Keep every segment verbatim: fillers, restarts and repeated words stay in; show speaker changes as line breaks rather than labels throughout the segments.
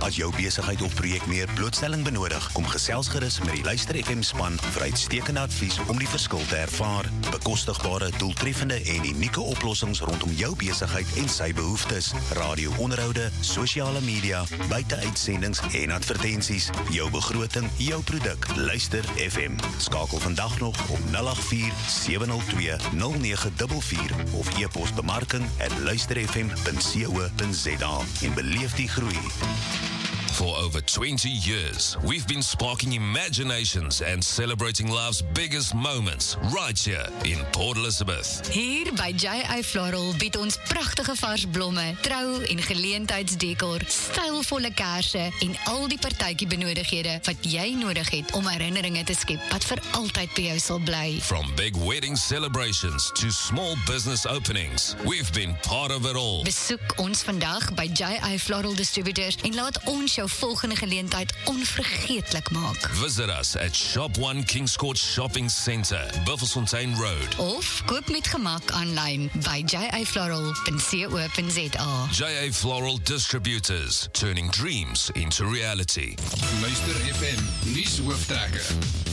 As jou besigheid of projek meer blootstelling benodig, kom gesels gerus met die Luister F M span vir uitstekende advies om die verskil te ervaar. Bekostigbare, doeltreffende en unieke oplossings rondom jou besigheid en sy behoeftes. Radio-onderhoude, sosiale media, buiteuitsendings en advertensies. Jou begroting, jou produk. Luister F M. Skakel vandag nog op nul agt vier sewe nul twee nul nege vier vier of e-pos bemarking at luister f m dot co dot z a en beleef die groei.
For over twenty years, we've been sparking imaginations and celebrating life's biggest moments right here in Port Elizabeth.
Hier by J I Floral bied ons pragtige vars blomme, trou- en geleentheidsdekor, stylvolle kaarse en al die partytjie benodighede wat jy nodig het om herinneringe te skep wat vir altyd by jou sal bly.
From big wedding celebrations to small business openings, we've been part of it all.
Besoek ons vandag by J I Floral Distributors en laat ons jou volgende geleentheid onvergeetlik maak.
Visit us at Shop one Kings Court Shopping Centre, Buffelsfontein Road.
Of koop met gemak aanlyn by j i floral dot co dot z a.
J A Floral Distributors, turning dreams into reality.
Luister F M, nuus hooftrekker.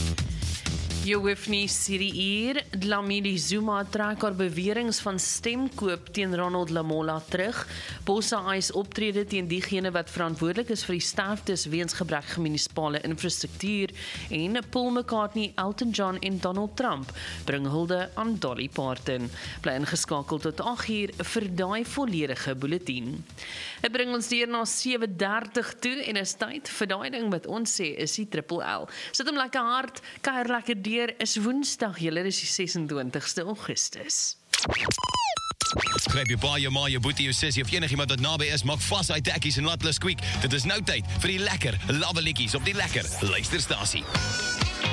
Jou hoofnuus hierdie uur, Dlamini Zuma trek haar beweringe van stemkoop teen Ronald Lamola terug. Bossa eis optrede teen diegene wat verantwoordelik is vir die sterftes weens gebrekkige munisipale infrastruktuur en Paul McCartney, Elton John en Donald Trump bring hulde aan Dolly Parton. Bly ingeskakel tot agt uur vir daai volledige bulletin. Dit bring ons deur na sewe dertig toe en is tyd vir daai ding wat ons sê is die triple L. Sit hom lekker hard, kuier lekker deur. Is Woensdag, julle is die ses en twintigste Augustus.
Gryp jou pa, jou ma, jou boetie, jou sussie of enigiemand wat naby is, maak vas uit tekkies en laat hulle squeak. Dit is nou tyd vir die lekker lawwe liedjies op die lekker luisterstasie.